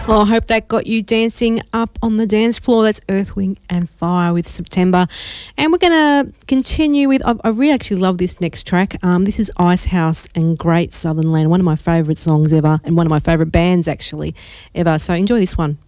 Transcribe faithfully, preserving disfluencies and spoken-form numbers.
Well, I hope that got you dancing up on the dance floor. That's Earth, Wind and Fire with September. And we're going to continue with, I, I really actually love this next track. Um, this is Icehouse and Great Southern Land, one of my favourite songs ever and one of my favourite bands actually ever. So enjoy this one.